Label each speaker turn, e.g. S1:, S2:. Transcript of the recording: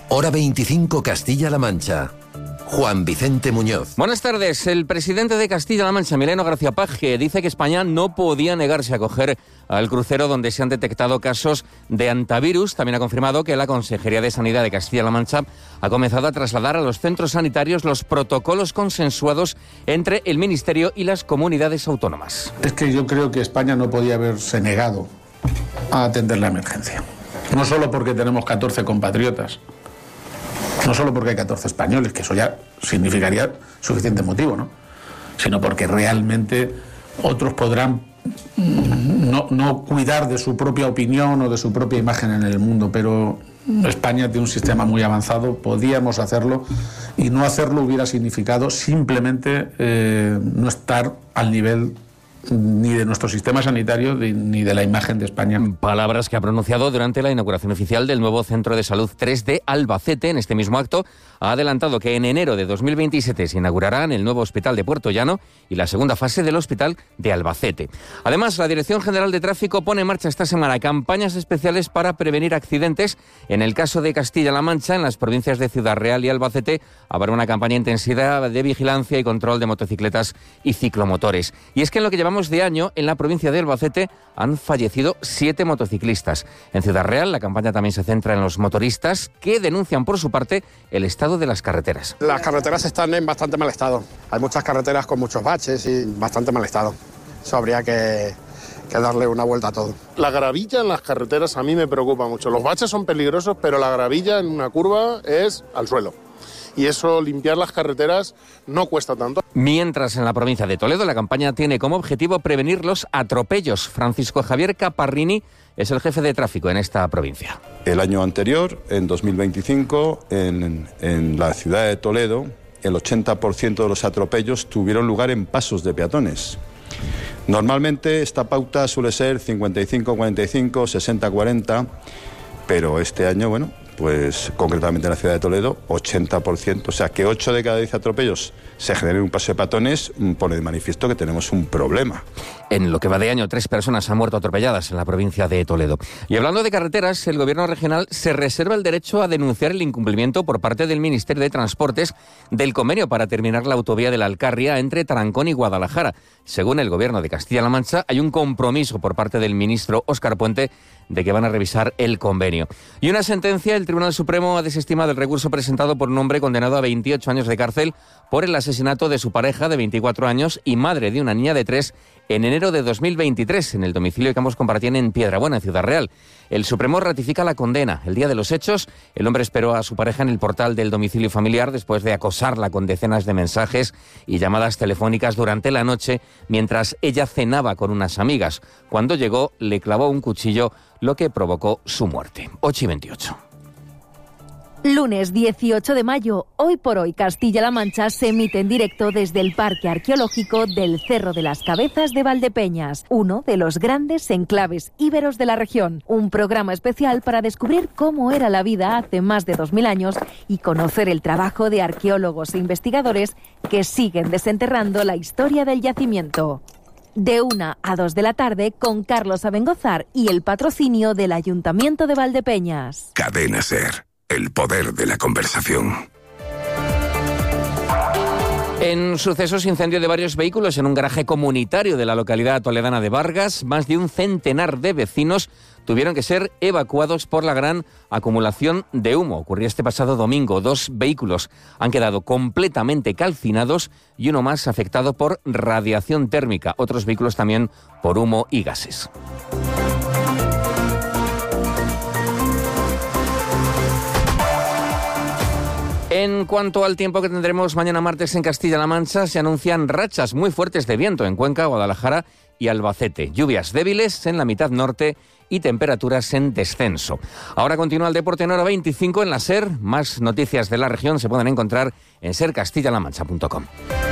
S1: Hora 25 Castilla-La Mancha. Juan Vicente Muñoz.
S2: Buenas tardes. El presidente de Castilla-La Mancha, Emiliano García Paje, dice que España no podía negarse a acoger al crucero donde se han detectado casos de hantavirus. También ha confirmado que la Consejería de Sanidad de Castilla-La Mancha ha comenzado a trasladar a los centros sanitarios los protocolos consensuados entre el Ministerio y las comunidades autónomas.
S3: Es que yo creo que España no podía haberse negado a atender la emergencia. No solo porque tenemos 14 compatriotas, no solo porque hay 14 españoles, que eso ya significaría suficiente motivo, ¿no? Sino porque realmente otros podrán no cuidar de su propia opinión o de su propia imagen en el mundo, pero España tiene un sistema muy avanzado, podíamos hacerlo, y no hacerlo hubiera significado simplemente no estar al nivel ni de nuestro sistema sanitario ni de la imagen de España.
S2: Palabras que ha pronunciado durante la inauguración oficial del nuevo Centro de Salud 3 de Albacete. En este mismo acto ha adelantado que en enero de 2027 se inaugurarán el nuevo Hospital de Puerto Llano y la segunda fase del Hospital de Albacete. Además, la Dirección General de Tráfico pone en marcha esta semana campañas especiales para prevenir accidentes. En el caso de Castilla-La Mancha, en las provincias de Ciudad Real y Albacete, habrá una campaña intensiva de vigilancia y control de motocicletas y ciclomotores. Y es que en lo que llevamos de año, en la provincia de Albacete han fallecido 7 motociclistas. En Ciudad Real, la campaña también se centra en los motoristas que denuncian por su parte el estado de las carreteras.
S4: Las carreteras están en bastante mal estado. Hay muchas carreteras con muchos baches y bastante mal estado. Eso habría que darle una vuelta a todo.
S5: La gravilla en las carreteras a mí me preocupa mucho. Los baches son peligrosos, pero la gravilla en una curva es al suelo. Y eso, limpiar las carreteras, no cuesta tanto.
S2: Mientras en la provincia de Toledo la campaña tiene como objetivo prevenir los atropellos. Francisco Javier Caparrini es el jefe de tráfico en esta provincia.
S6: El año anterior, en 2025, en la ciudad de Toledo, el 80% de los atropellos tuvieron lugar en pasos de peatones. Normalmente esta pauta suele ser 55-45, 60-40, pero este año, pues concretamente en la ciudad de Toledo, 80%, o sea que 8 de cada 10 atropellos se generen en un paso de peatones, pone de manifiesto que tenemos un problema.
S2: En lo que va de año, 3 personas han muerto atropelladas en la provincia de Toledo. Y hablando de carreteras, el gobierno regional se reserva el derecho a denunciar el incumplimiento por parte del Ministerio de Transportes del convenio para terminar la autovía de la Alcarria entre Tarancón y Guadalajara. Según el gobierno de Castilla-La Mancha, hay un compromiso por parte del ministro Óscar Puente de que van a revisar el convenio. Y una sentencia, el Tribunal Supremo ha desestimado el recurso presentado por un hombre condenado a 28 años de cárcel por el asesinato de su pareja de 24 años y madre de una niña de 3 en enero de 2023 en el domicilio que ambos compartían en Piedrabuena, en Ciudad Real. El Supremo ratifica la condena. El día de los hechos, el hombre esperó a su pareja en el portal del domicilio familiar después de acosarla con decenas de mensajes y llamadas telefónicas durante la noche mientras ella cenaba con unas amigas. Cuando llegó, le clavó un cuchillo, lo que provocó su muerte. 8:28.
S7: Lunes 18 de mayo, Hoy por Hoy Castilla-La Mancha se emite en directo desde el Parque Arqueológico del Cerro de las Cabezas de Valdepeñas, uno de los grandes enclaves íberos de la región. Un programa especial para descubrir cómo era la vida hace más de 2000 años y conocer el trabajo de arqueólogos e investigadores que siguen desenterrando la historia del yacimiento. De 1 a 2 de la tarde con Carlos Abengozar y el patrocinio del Ayuntamiento de Valdepeñas.
S8: Cadena SER. El poder de la conversación.
S2: En sucesos, incendio de varios vehículos en un garaje comunitario de la localidad toledana de Vargas, más de un centenar de vecinos tuvieron que ser evacuados por la gran acumulación de humo. Ocurrió este pasado domingo. 2 vehículos han quedado completamente calcinados y uno más afectado por radiación térmica. Otros vehículos también por humo y gases. En cuanto al tiempo que tendremos mañana martes en Castilla-La Mancha, se anuncian rachas muy fuertes de viento en Cuenca, Guadalajara y Albacete. Lluvias débiles en la mitad norte y temperaturas en descenso. Ahora continúa el deporte en Hora 25 en la SER. Más noticias de la región se pueden encontrar en sercastillalamancha.com.